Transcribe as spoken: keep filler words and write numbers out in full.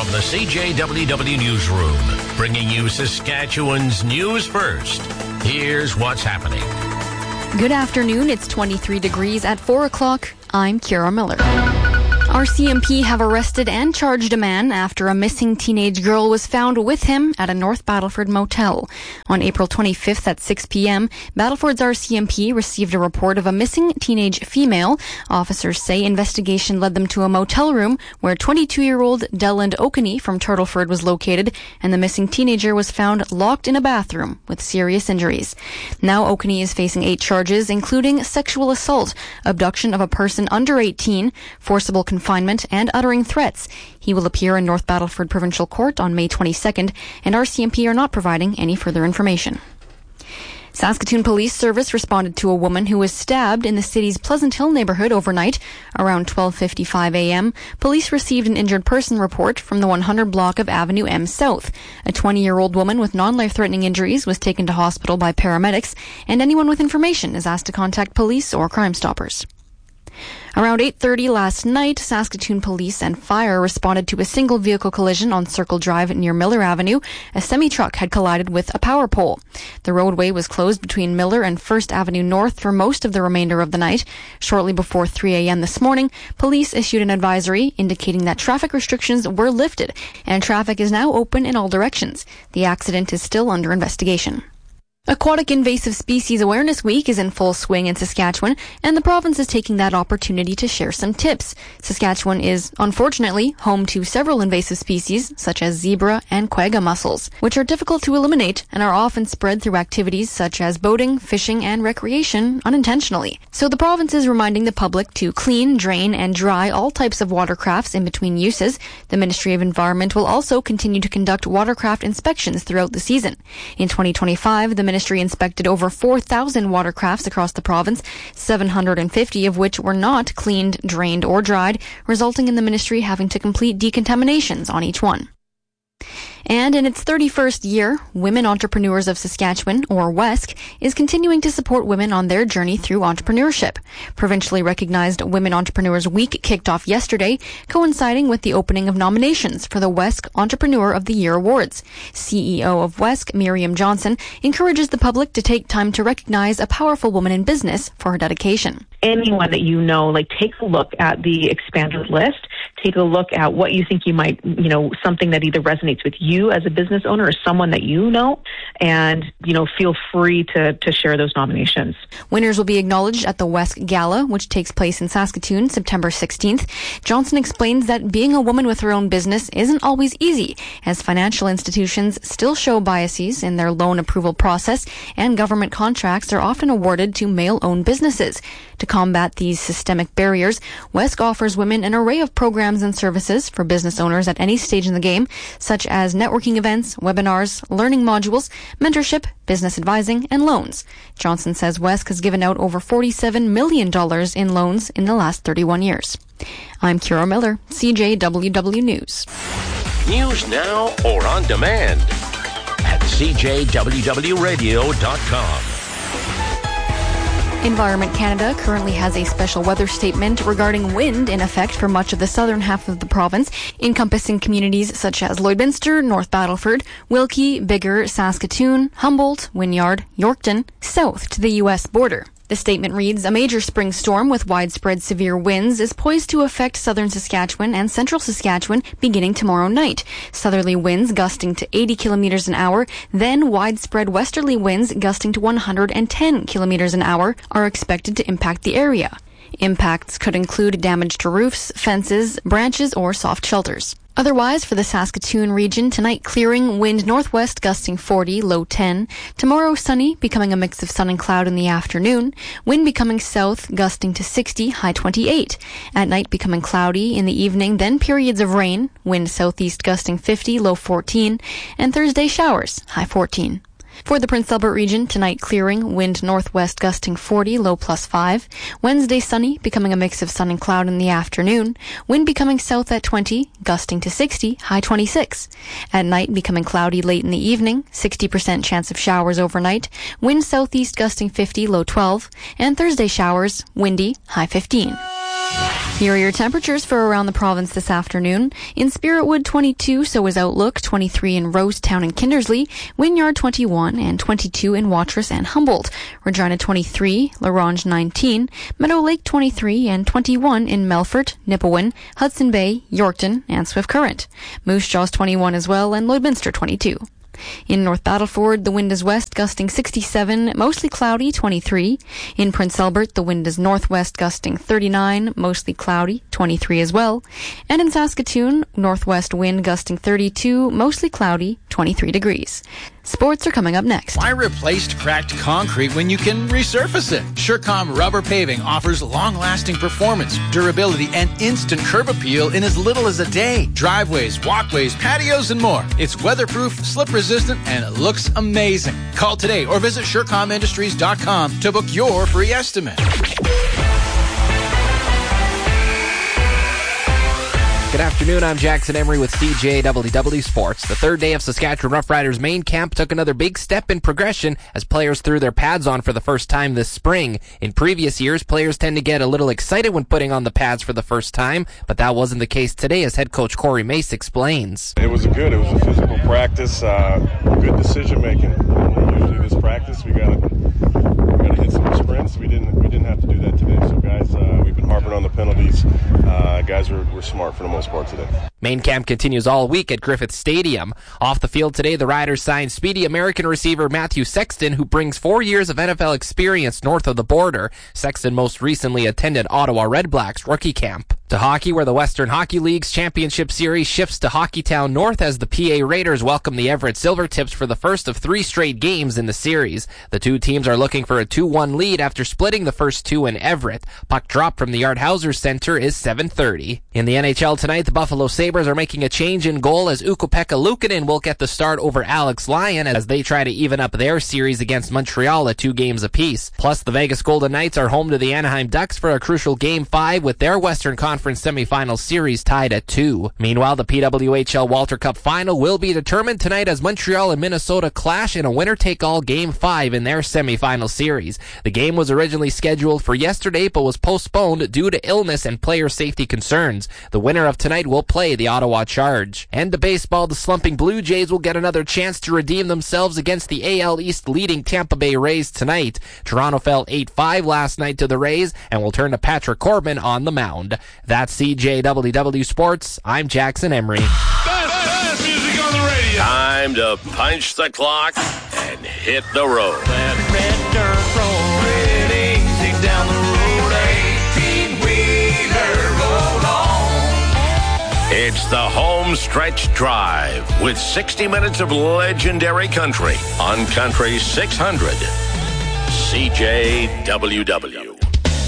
the C J W W Newsroom, bringing you Saskatchewan's news first. Here's what's happening. Good afternoon. It's twenty-three degrees at four o'clock. I'm Kira Miller. R C M P have arrested and charged a man after a missing teenage girl was found with him at a North Battleford motel. On April twenty-fifth at six p.m., Battleford's R C M P received a report of a missing teenage female. Officers say investigation led them to a motel room where twenty-two-year-old Delland Okaney from Turtleford was located, and the missing teenager was found locked in a bathroom with serious injuries. Now Okaney is facing eight charges, including sexual assault, abduction of a person under eighteen, forcible confinement, confinement and uttering threats. He will appear in North Battleford Provincial Court on May twenty-second, and R C M P are not providing any further information. Saskatoon Police Service responded to a woman who was stabbed in the city's Pleasant Hill neighborhood overnight. Around twelve fifty-five a.m., police received an injured person report from the one hundred block of Avenue M South. A twenty-year-old woman with non-life-threatening injuries was taken to hospital by paramedics, and anyone with information is asked to contact police or Crime Stoppers. Around eight thirty last night, Saskatoon Police and Fire responded to a single vehicle collision on Circle Drive near Miller Avenue. A semi-truck had collided with a power pole. The roadway was closed between Miller and First Avenue North for most of the remainder of the night. Shortly before three a.m. this morning, police issued an advisory indicating that traffic restrictions were lifted and traffic is now open in all directions. The accident is still under investigation. Aquatic Invasive Species Awareness Week is in full swing in Saskatchewan, and the province is taking that opportunity to share some tips. Saskatchewan is, unfortunately, home to several invasive species, such as zebra and quagga mussels, which are difficult to eliminate and are often spread through activities such as boating, fishing, and recreation unintentionally. So the province is reminding the public to clean, drain, and dry all types of watercrafts in between uses. The Ministry of Environment will also continue to conduct watercraft inspections throughout the season. In twenty twenty-five, the Ministry inspected over four thousand watercrafts across the province, seven hundred fifty of which were not cleaned, drained, or dried, resulting in the Ministry having to complete decontaminations on each one. And in its thirty-first year, Women Entrepreneurs of Saskatchewan, or W E S C, is continuing to support women on their journey through entrepreneurship. Provincially recognized Women Entrepreneurs Week kicked off yesterday, coinciding with the opening of nominations for the W E S C Entrepreneur of the Year Awards. C E O of W E S C, Miriam Johnson, encourages the public to take time to recognize a powerful woman in business for her dedication. Anyone that you know, like, take a look at the expanded list. Take a look at what you think you might, you know, something that either resonates with you as a business owner or someone that you know, and, you know, feel free to, to share those nominations. Winners will be acknowledged at the W E S C Gala, which takes place in Saskatoon, September sixteenth. Johnson explains that being a woman with her own business isn't always easy, as financial institutions still show biases in their loan approval process, and government contracts are often awarded to male-owned businesses. To combat these systemic barriers, W E S C offers women an array of programs and services for business owners at any stage in the game, such as networking events, webinars, learning modules, mentorship, business advising, and loans. Johnson says W E S C has given out over forty-seven million dollars in loans in the last thirty-one years. I'm Kira Miller, C J W W News. News now or on demand at c j w w radio dot com. Environment Canada currently has a special weather statement regarding wind in effect for much of the southern half of the province, encompassing communities such as Lloydminster, North Battleford, Wilkie, Biggar, Saskatoon, Humboldt, Wynyard, Yorkton, south to the U S border. The statement reads, a major spring storm with widespread severe winds is poised to affect southern Saskatchewan and central Saskatchewan beginning tomorrow night. Southerly winds gusting to eighty kilometers an hour, then widespread westerly winds gusting to one hundred ten kilometers an hour are expected to impact the area. Impacts could include damage to roofs, fences, branches, or soft shelters. Otherwise, for the Saskatoon region, tonight clearing, wind northwest gusting forty, low ten. Tomorrow sunny, becoming a mix of sun and cloud in the afternoon. Wind becoming south, gusting to sixty, high twenty-eight. At night becoming cloudy in the evening, then periods of rain. Wind southeast gusting fifty, low fourteen. And Thursday showers, high fourteen. For the Prince Albert region, tonight clearing, wind northwest gusting forty, low plus five. Wednesday sunny, becoming a mix of sun and cloud in the afternoon. Wind becoming south at twenty, gusting to sixty, high twenty-six. At night, becoming cloudy late in the evening, sixty percent chance of showers overnight. Wind southeast gusting fifty, low twelve. And Thursday showers, windy, high fifteen. Here are your temperatures for around the province this afternoon. In Spiritwood, twenty-two, so is Outlook, twenty-three in Rosetown and Kindersley, Wynyard, twenty-one, and twenty-two in Watrous and Humboldt, Regina, twenty-three, La Ronge, nineteen, Meadow Lake, twenty-three, and twenty-one in Melfort, Nipawin, Hudson Bay, Yorkton, and Swift Current. Moose Jaw's twenty-one as well, and Lloydminster, twenty-two. In North Battleford, the wind is west, gusting sixty-seven, mostly cloudy, twenty-three. In Prince Albert, the wind is northwest, gusting thirty-nine, mostly cloudy, twenty-three as well. And in Saskatoon, northwest wind gusting thirty-two, mostly cloudy, twenty-three degrees. Sports are coming up next. Why replace cracked concrete when you can resurface it? Surecom Rubber Paving offers long-lasting performance, durability, and instant curb appeal in as little as a day. Driveways, walkways, patios, and more. It's weatherproof, slip-resistant, and it looks amazing. Call today or visit surecom industries dot com to book your free estimate. Good afternoon, I'm Jackson Emery with C J W W Sports. The third day of Saskatchewan Roughriders main camp took another big step in progression as players threw their pads on for the first time this spring. In previous years, players tend to get a little excited when putting on the pads for the first time, but that wasn't the case today, as head coach Corey Mace explains. It was good. It was a physical practice, uh, good decision making. Usually this practice, we got we got to hit some sprints. We didn't we didn't have to do that today. So guys, uh, we've been harping on the penalties. Uh, guys were, were smart for the most part today. Main camp continues all week at Griffith Stadium. Off the field today, the Riders signed speedy American receiver Matthew Sexton, who brings four years of N F L experience north of the border. Sexton most recently attended Ottawa Redblacks rookie camp. To hockey, where the Western Hockey League's championship series shifts to Hockeytown North as the P A Raiders welcome the Everett Silvertips for the first of three straight games in the series. The two teams are looking for a two one lead after splitting the first two in Everett. Puck drop from the Art Hauser Center is seven thirty. In the N H L tonight, the Buffalo Sabres are making a change in goal as Ukko-Pekka Luukkonen will get the start over Alex Lyon as they try to even up their series against Montreal at two games apiece. Plus, the Vegas Golden Knights are home to the Anaheim Ducks for a crucial Game five with their Western Conference semifinal series tied at two. Meanwhile, the P W H L Walter Cup final will be determined tonight as Montreal and Minnesota clash in a winner-take-all Game five in their semifinal series. The game was originally scheduled for yesterday but was postponed due to illness and player safety concerns. The winner of tonight will play the Ottawa Charge. And to baseball, the slumping Blue Jays will get another chance to redeem themselves against the A L East leading Tampa Bay Rays tonight. Toronto fell eight five last night to the Rays and will turn to Patrick Corbin on the mound. That's C J W W Sports. I'm Jackson Emery. Best, best music on the radio. Time to punch the clock and hit the road. That red dirt road, easy down the road, eighteen-wheeler, roll on. It's the home stretch drive with sixty minutes of legendary country on Country six hundred. C J W W.